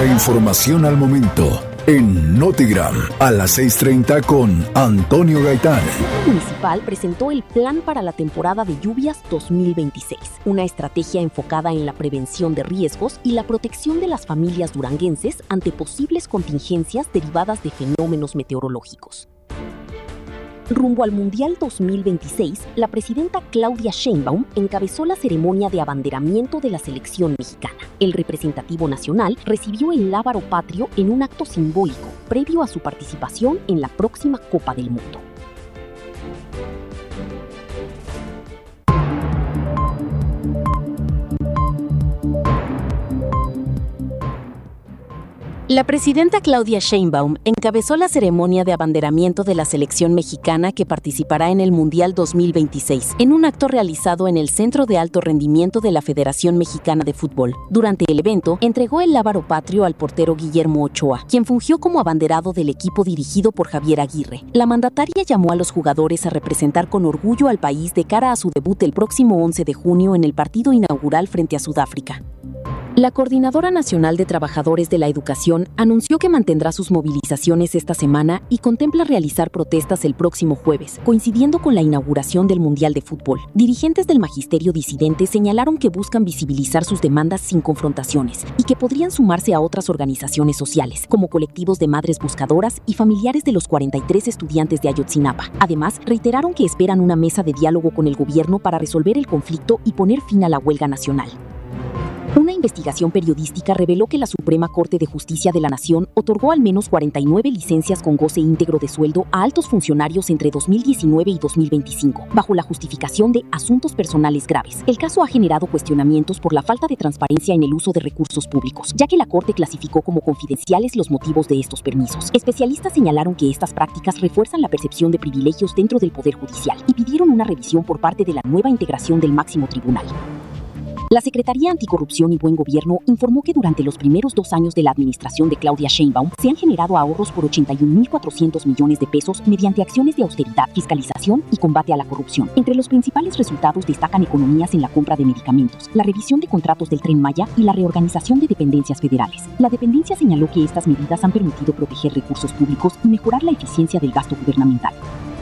La información al momento en Notigram a las 6:30 con Antonio Gaitán. El municipal presentó el Plan para la temporada de lluvias 2026, una estrategia enfocada en la prevención de riesgos y la protección de las familias duranguenses ante posibles contingencias derivadas de fenómenos meteorológicos. Rumbo al Mundial 2026, la presidenta Claudia Sheinbaum encabezó la ceremonia de abanderamiento de la selección mexicana. El representativo nacional recibió el lábaro patrio en un acto simbólico previo a su participación en la próxima Copa del Mundo. La presidenta Claudia Sheinbaum encabezó la ceremonia de abanderamiento de la selección mexicana que participará en el Mundial 2026, en un acto realizado en el Centro de Alto Rendimiento de la Federación Mexicana de Fútbol. Durante el evento, entregó el lábaro patrio al portero Guillermo Ochoa, quien fungió como abanderado del equipo dirigido por Javier Aguirre. La mandataria llamó a los jugadores a representar con orgullo al país de cara a su debut el próximo 11 de junio en el partido inaugural frente a Sudáfrica. La Coordinadora Nacional de Trabajadores de la Educación anunció que mantendrá sus movilizaciones esta semana y contempla realizar protestas el próximo jueves, coincidiendo con la inauguración del Mundial de Fútbol. Dirigentes del magisterio disidente señalaron que buscan visibilizar sus demandas sin confrontaciones y que podrían sumarse a otras organizaciones sociales, como colectivos de madres buscadoras y familiares de los 43 estudiantes de Ayotzinapa. Además, reiteraron que esperan una mesa de diálogo con el gobierno para resolver el conflicto y poner fin a la huelga nacional. Una investigación periodística reveló que la Suprema Corte de Justicia de la Nación otorgó al menos 49 licencias con goce íntegro de sueldo a altos funcionarios entre 2019 y 2025, bajo la justificación de asuntos personales graves. El caso ha generado cuestionamientos por la falta de transparencia en el uso de recursos públicos, ya que la Corte clasificó como confidenciales los motivos de estos permisos. Especialistas señalaron que estas prácticas refuerzan la percepción de privilegios dentro del Poder Judicial y pidieron una revisión por parte de la nueva integración del máximo tribunal. La Secretaría Anticorrupción y Buen Gobierno informó que durante los primeros 2 años de la administración de Claudia Sheinbaum se han generado ahorros por 81.400 millones de pesos mediante acciones de austeridad, fiscalización y combate a la corrupción. Entre los principales resultados destacan economías en la compra de medicamentos, la revisión de contratos del Tren Maya y la reorganización de dependencias federales. La dependencia señaló que estas medidas han permitido proteger recursos públicos y mejorar la eficiencia del gasto gubernamental.